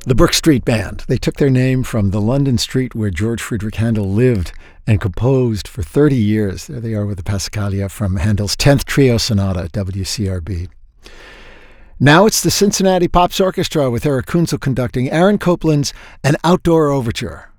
The Brook Street Band. They took their name from the London street where George Friedrich Handel lived and composed for 30 years. There they are with the Passacaglia from Handel's 10th Trio Sonata, WCRB. Now it's the Cincinnati Pops Orchestra with Eric Kunzel conducting Aaron Copland's An Outdoor Overture.